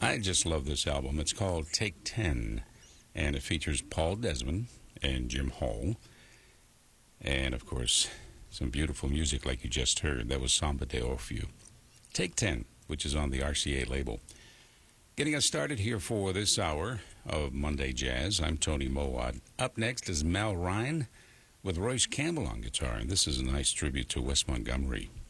I just love this album. It's called Take 10, and it features Paul Desmond and Jim Hall. And, of course, some beautiful music like you just heard. That was Samba de Orfeo. Take 10, which is on the RCA label. Getting us started here for this hour of Monday Jazz, I'm Tony Mowat. Up next is Mel Ryan with Royce Campbell on guitar, and this is a nice tribute to Wes Montgomery.